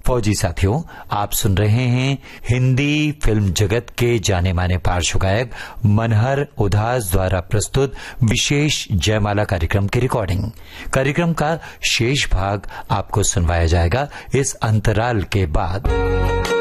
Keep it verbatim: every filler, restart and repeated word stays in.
फौजी साथियों, आप सुन रहे हैं हिंदी फिल्म जगत के जाने माने पार्श्व गायक मनहर उदास द्वारा प्रस्तुत विशेष जयमाला कार्यक्रम की रिकॉर्डिंग। कार्यक्रम का शेष भाग आपको सुनवाया जाएगा इस अंतराल के बाद।